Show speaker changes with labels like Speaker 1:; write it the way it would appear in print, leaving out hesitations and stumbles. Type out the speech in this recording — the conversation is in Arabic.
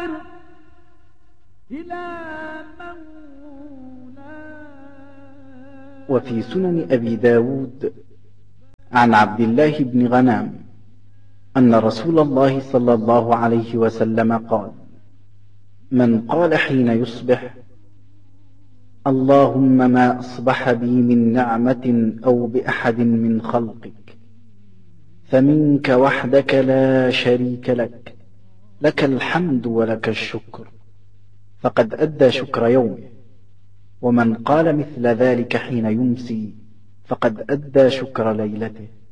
Speaker 1: وفي سنن أبي داود عن عبد الله بن غنام أن رسول الله صلى الله عليه وسلم قال: من قال حين يصبح: اللهم ما أصبح بي من نعمة أو بأحد من خلقك فمنك وحدك لا شريك لك، لك الحمد ولك الشكر، فقد أدى شكر يومه. ومن قال مثل ذلك حين يمسي فقد أدى شكر ليلته.